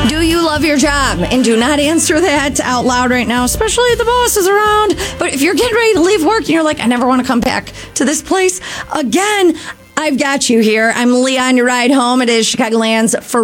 Do you love your job? And do not answer that out loud right now, especially if the boss is around. But if you're getting ready to leave work and you're like, I never want to come back to this place again, I've got you here. I'm Leah on your ride home. It is Chicagoland's